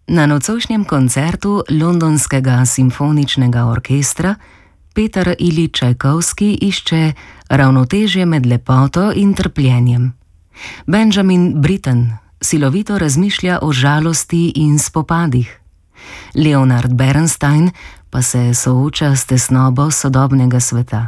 Na nocojšnjem koncertu Londonskega simfoničnega orkestra Peter Iljič Čajkovski išče ravnotežje med lepoto in trpljenjem. Benjamin Britten silovito razmišlja o žalosti in spopadih. Leonard Bernstein pa se sooča s tesnobo sodobnega sveta.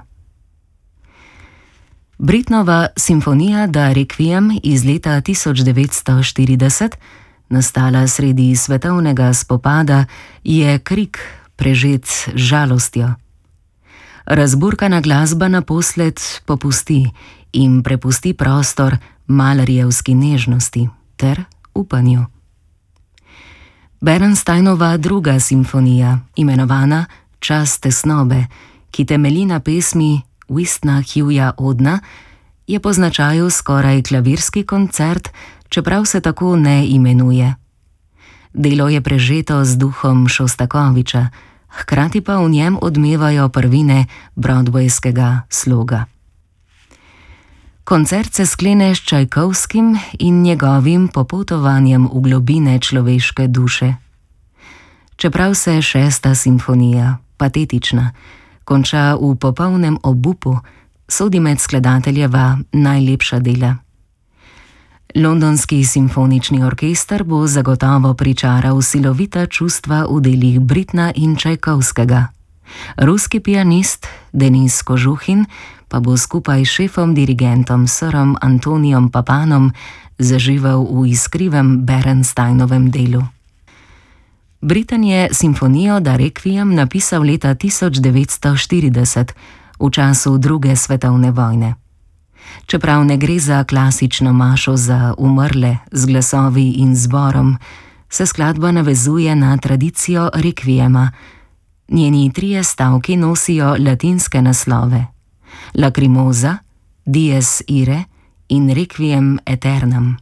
Brittenova simfonija Da Requiem iz leta 1940, nastala sredi svetovnega spopada, je krik, prežet z žalostjo. Razburkana glasba naposled popusti in prepusti prostor Mahlerjevski nežnosti ter upanju. Bernsteinova druga simfonija, imenovana Čas tesnobe, ki temelji na pesmi Whistna Hughja Odna, je po značaju skoraj klavirski koncert, čeprav se tako ne imenuje. Delo je prežeto z duhom Šostakoviča, hkrati pa v njem odmevajo prvine broadwayskega sloga. Koncert se sklene s Čajkovskim in njegovim popotovanjem v globine človeške duše. Čeprav se šesta simfonija, patetična, konča v popolnem obupu, sodi med skladateljeva najlepša dela. Londonski simfonični orkester bo zagotovo pričaral silovita čustva v delih Brittena in Čajkovskega. Ruski pianist Denis Kožuhin pa bo skupaj s šefom dirigentom sirom Antonijom Papanom zaživel v iskrivem Bernsteinovem delu. Britten je simfonijo Da Requiem napisal leta 1940, v času druge svetovne vojne. Čeprav ne gre za klasično mašo za umrle z glasovi in zborom, se skladba navezuje na tradicijo Requiema. Njeni trije stavki nosijo latinske naslove: Lacrimosa, Dies irae in Requiem aeternam.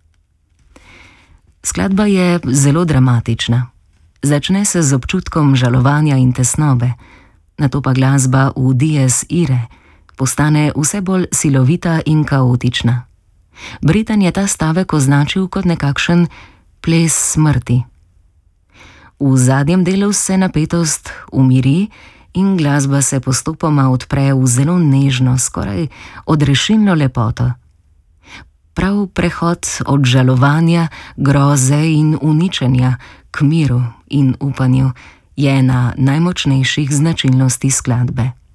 Skladba je zelo dramatična. Začne se z občutkom žalovanja in tesnobe, nato pa glasba v Dies irae postane vse bolj silovita in kaotična. Britten je ta stavek označil kot nekakšen ples smrti. V zadnjem delu se napetost umiri in glasba se postopoma odpre v zelo nežno, skoraj odrešilno lepoto. Prav prehod od žalovanja, groze in uničenja k miru in upanju je ena najmočnejših značilnosti skladbe.